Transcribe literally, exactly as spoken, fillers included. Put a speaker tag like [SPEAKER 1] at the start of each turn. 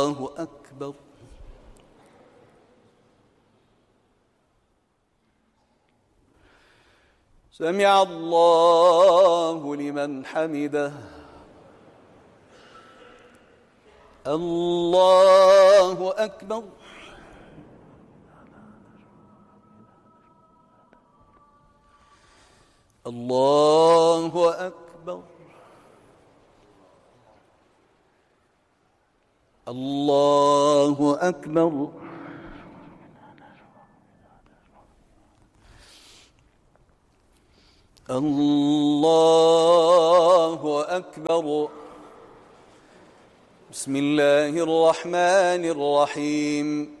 [SPEAKER 1] الله أكبر. سمع الله لمن حمده. الله أكبر. الله أكبر. الله أكبر. الله أكبر. بسم الله الرحمن الرحيم.